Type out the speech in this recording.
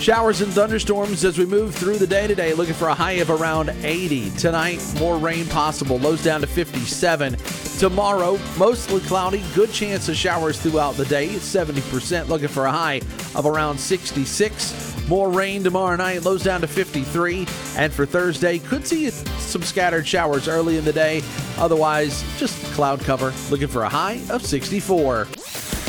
Showers and thunderstorms as we move through the day today, looking for a high of around 80. Tonight, more rain possible, lows down to 57. Tomorrow, mostly cloudy, good chance of showers throughout the day, 70%, looking for a high of around 66. More rain tomorrow night, lows down to 53. And for Thursday, could see some scattered showers early in the day. Otherwise, just cloud cover, looking for a high of 64.